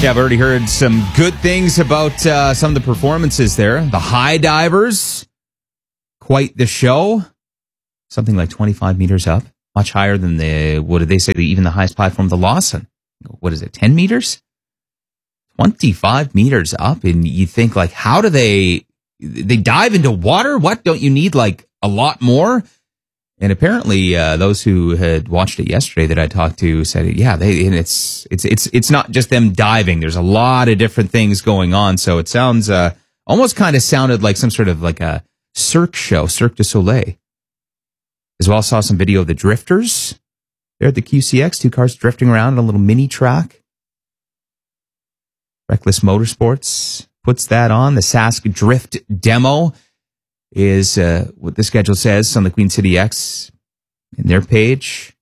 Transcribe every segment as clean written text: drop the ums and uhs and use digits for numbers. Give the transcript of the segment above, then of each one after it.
Yeah, I've already heard some good things about some of the performances there. The high divers, quite the show. Something like 25 meters up, much higher than what did they say, even the highest platform, the Lawson. What is it, 10 meters? 25 meters up, and you think, like, how do they dive into water? What, don't you need, like, a lot more? And apparently, those who had watched it yesterday that I talked to said, yeah, it's not just them diving. There's a lot of different things going on. So it sounds almost kind of sounded like some sort of like a Cirque show, Cirque du Soleil. As well, saw some video of the drifters there at the QCX, 2 cars drifting around on a little mini track. Reckless Motorsports puts that on. The Sask Drift demo is what the schedule says on the Queen City X in their page.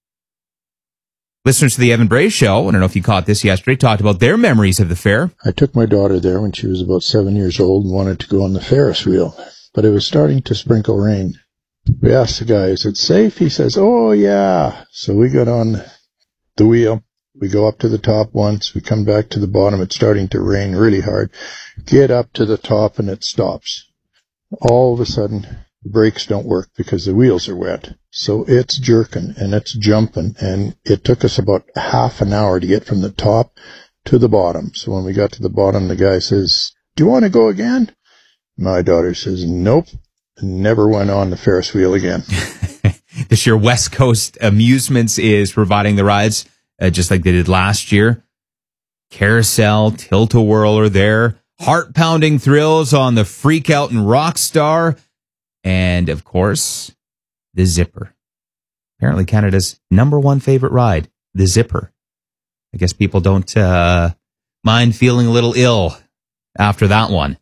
Listeners to the Evan Bray Show, I don't know if you caught this yesterday, talked about their memories of the fair. I took my daughter there when she was about 7 years old and wanted to go on the Ferris wheel, but it was starting to sprinkle rain. We asked the guy, is it safe? He says, oh yeah. So we got on the wheel. We go up to the top once. We come back to the bottom. It's starting to rain really hard. Get up to the top and it stops. All of a sudden, the brakes don't work because the wheels are wet. So it's jerking and it's jumping. And it took us about half an hour to get from the top to the bottom. So when we got to the bottom, the guy says, do you want to go again? My daughter says, nope. Never went on the Ferris wheel again. This year, West Coast Amusements is providing the rides, just like they did last year. Carousel, Tilt-A-Whirl are there. Heart-pounding thrills on the Freak Out and Rockstar. And, of course, the Zipper. Apparently Canada's #1 favorite ride, the Zipper. I guess people don't mind feeling a little ill after that one.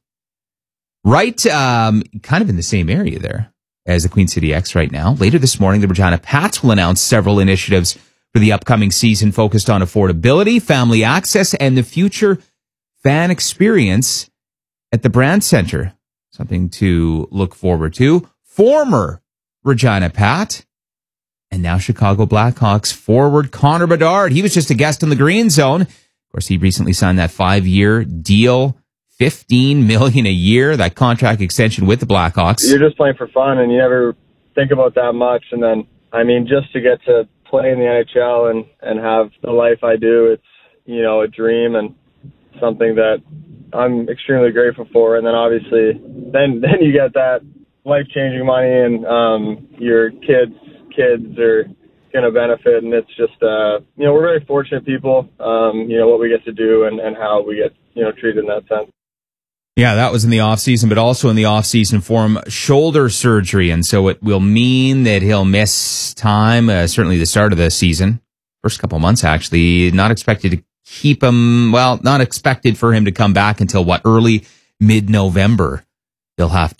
Right, kind of in the same area there as the Queen City X right now. Later this morning, the Regina Pats will announce several initiatives for the upcoming season focused on affordability, family access, and the future fan experience at the Brand Center. Something to look forward to. Former Regina Pat and now Chicago Blackhawks forward Connor Bedard. He was just a guest in the Green Zone. Of course, he recently signed that 5-year deal, $15 million a year, that contract extension with the Blackhawks. You're just playing for fun, and you never think about that much. And then, I mean, just to get to play in the NHL and have the life I do, it's, you know, a dream and something that I'm extremely grateful for. And then obviously, then you get that life-changing money, and your kids are going to benefit. And it's just, you know, we're very fortunate people, you know, what we get to do and how we get, you know, treated in that sense. Yeah, that was in the offseason, but also in the offseason for him, shoulder surgery. And so it will mean that he'll miss time, certainly the start of the season, first couple months, actually. Not expected to keep him, well, not expected for him to come back until early mid-November. He'll have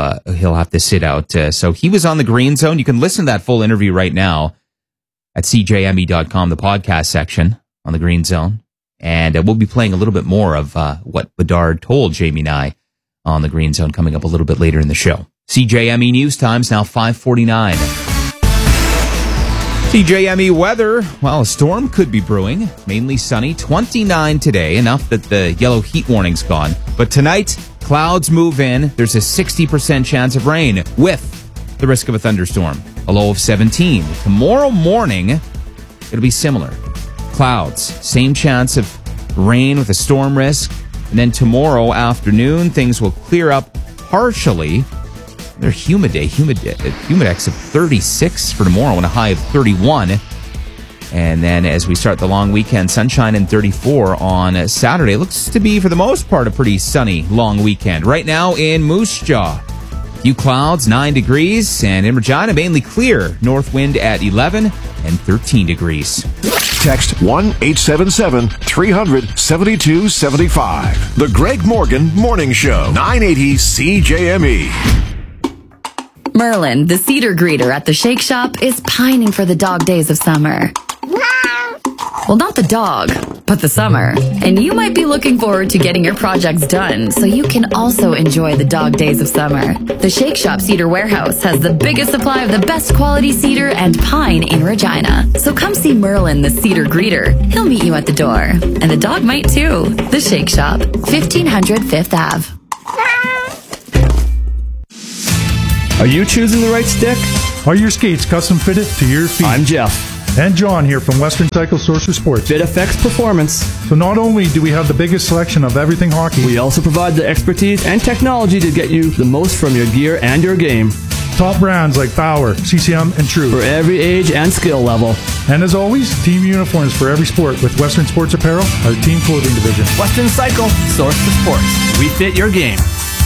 to sit out. So he was on the Green Zone. You can listen to that full interview right now at cjme.com, the podcast section on the Green Zone. And we'll be playing a little bit more of what Bedard told Jamie and I on the Green Zone coming up a little bit later in the show. CJME News Time's now 5:49. CJME weather, well, a storm could be brewing. Mainly sunny, 29 today, enough that the yellow heat warning's gone. But tonight, clouds move in. There's a 60% chance of rain with the risk of a thunderstorm. A low of 17. Tomorrow morning, it'll be similar. Clouds, same chance of rain with a storm risk. And then tomorrow afternoon, things will clear up partially. Another humid humidex of 36 for tomorrow and a high of 31. And then as we start the long weekend, sunshine and 34 on Saturday. Looks to be, for the most part, a pretty sunny long weekend. Right now in Moose Jaw, a few clouds, 9 degrees. And in Regina, mainly clear. North wind at 11 and 13 degrees. Text 1-877-300-7275. The Greg Morgan Morning Show, 980 CJME. Merlin, the cedar greeter at the Shake Shop, is pining for the dog days of summer. Well, not the dog, but the summer. And you might be looking forward to getting your projects done so you can also enjoy the dog days of summer. The Shake Shop Cedar Warehouse has the biggest supply of the best quality cedar and pine in Regina. So come see Merlin, the cedar greeter. He'll meet you at the door. And the dog might too. The Shake Shop, 1500 Fifth Ave. Are you choosing the right stick? Are your skates custom fitted to your feet? I'm Jeff. And John here from Western Cycle Source for Sports. Fit affects performance. So not only do we have the biggest selection of everything hockey, we also provide the expertise and technology to get you the most from your gear and your game. Top brands like Bauer, CCM, and True. For every age and skill level. And as always, team uniforms for every sport with Western Sports Apparel, our team clothing division. Western Cycle, Source for Sports. We fit your game.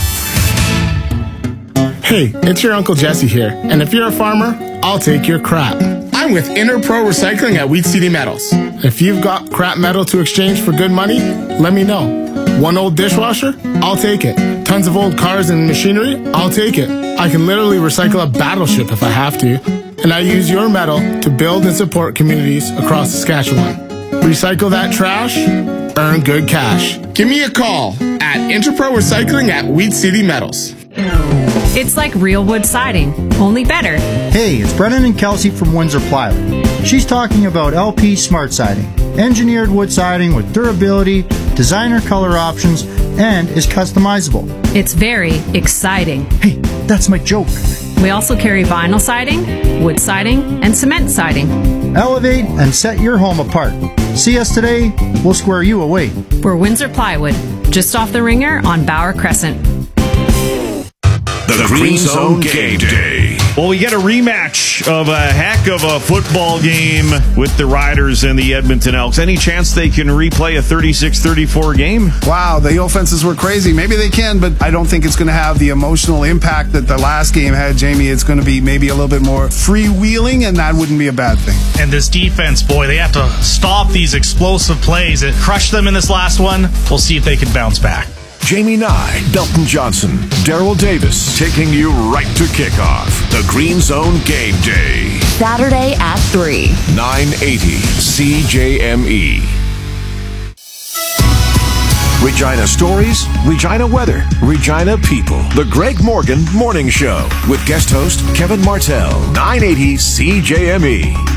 Hey, it's your Uncle Jesse here, and if you're a farmer, I'll take your crap. I'm with Interpro Recycling at Wheat City Metals. If you've got crap metal to exchange for good money, let me know. One old dishwasher? I'll take it. Tons of old cars and machinery? I'll take it. I can literally recycle a battleship if I have to. And I use your metal to build and support communities across Saskatchewan. Recycle that trash, earn good cash. Give me a call at Interpro Recycling at Wheat City Metals. It's like real wood siding, only better. Hey, it's Brennan and Kelsey from Windsor Plywood. She's talking about LP Smart Siding. Engineered wood siding with durability, designer color options, and is customizable. It's very exciting. Hey, that's my joke. We also carry vinyl siding, wood siding, and cement siding. Elevate and set your home apart. See us today, we'll square you away. We're Windsor Plywood, just off the Ringer on Bauer Crescent. The Green Zone Game Day. Well, we get a rematch of a heck of a football game with the Riders and the Edmonton Elks. Any chance they can replay a 36-34 game? Wow, the offenses were crazy. Maybe they can, but I don't think it's going to have the emotional impact that the last game had, Jamie. It's going to be maybe a little bit more freewheeling, and that wouldn't be a bad thing. And this defense, boy, they have to stop these explosive plays. It crushed them in this last one. We'll see if they can bounce back. Jamie Nye, Belton Johnson, Daryl Davis, taking you right to kickoff. The Green Zone Game Day. Saturday at 3. 980 CJME. Regina stories, Regina weather, Regina people. The Greg Morgan Morning Show with guest host Kevin Martell. 980 CJME.